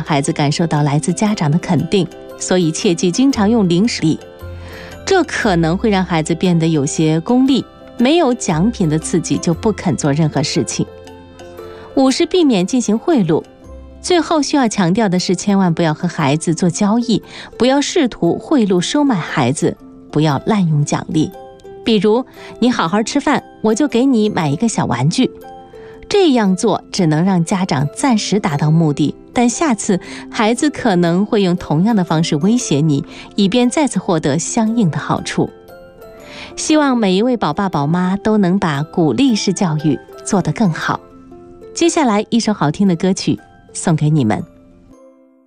孩子感受到来自家长的肯定，所以切忌经常用零食力，这可能会让孩子变得有些功利，没有奖品的刺激就不肯做任何事情。5是避免进行贿赂。最后需要强调的是，千万不要和孩子做交易，不要试图贿赂收买孩子，不要滥用奖励。比如你好好吃饭，我就给你买一个小玩具。这样做只能让家长暂时达到目的，但下次孩子可能会用同样的方式威胁你，以便再次获得相应的好处。希望每一位宝爸宝妈都能把鼓励式教育做得更好。接下来一首好听的歌曲送给你们。